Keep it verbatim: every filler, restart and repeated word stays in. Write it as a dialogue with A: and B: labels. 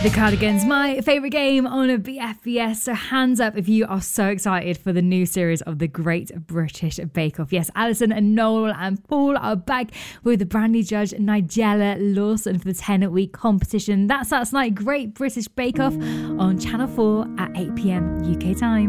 A: The Cardigans, my favourite game on a B F B S. So hands up if you are so excited for the new series of the Great British Bake Off. Yes, Alison and Noel and Paul are back with the brand new judge Nigella Lawson for the ten-week competition. That starts tonight, Great British Bake Off on Channel four at eight p.m. U K time.